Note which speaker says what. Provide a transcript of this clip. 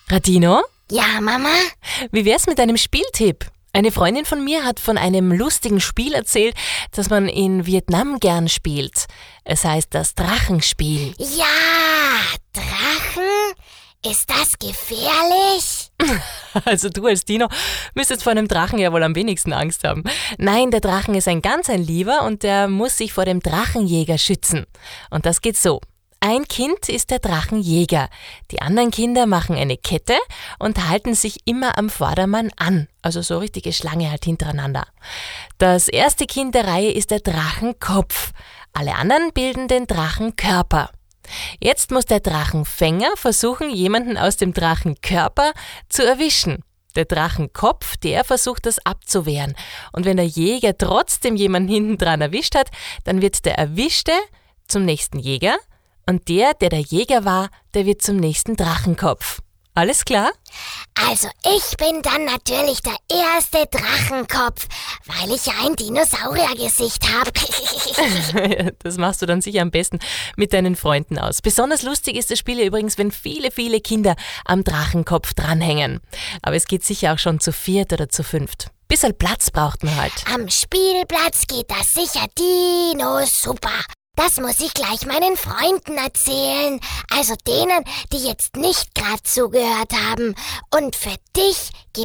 Speaker 1: Radino,
Speaker 2: Ja, Mama?
Speaker 1: wie wär's mit einem Spieltipp? Eine Freundin von mir hat von einem lustigen Spiel erzählt, das man in Vietnam gern spielt. Es heißt das Drachenspiel.
Speaker 2: Ja, Drachen? Ist das gefährlich?
Speaker 1: Also du als Dino müsstest vor einem Drachen ja wohl am wenigsten Angst haben. Nein, der Drachen ist ein Lieber und der muss sich vor dem Drachenjäger schützen. Und das geht so. Ein Kind ist der Drachenjäger. Die anderen Kinder machen eine Kette und halten sich immer am Vordermann an. Also so richtige Schlange halt hintereinander. Das erste Kind der Reihe ist der Drachenkopf. Alle anderen bilden den Drachenkörper. Jetzt muss der Drachenfänger versuchen, jemanden aus dem Drachenkörper zu erwischen. Der Drachenkopf, der versucht das abzuwehren. Und wenn der Jäger trotzdem jemanden hinten dran erwischt hat, dann wird der Erwischte zum nächsten Jäger und der Jäger war, der wird zum nächsten Drachenkopf. Alles klar?
Speaker 2: Also ich bin dann natürlich der erste Drachenkopf, weil ich ja ein Dinosauriergesicht habe.
Speaker 1: Das machst du dann sicher am besten mit deinen Freunden aus. Besonders lustig ist das Spiel ja übrigens, wenn viele, viele Kinder am Drachenkopf dranhängen. Aber es geht sicher auch schon zu 4 oder zu 5. Bisschen Platz braucht man halt.
Speaker 2: Am Spielplatz geht das sicher Dino super. Das muss ich gleich meinen Freunden erzählen. Also denen, die jetzt nicht gerade zugehört haben. Und für dich gibt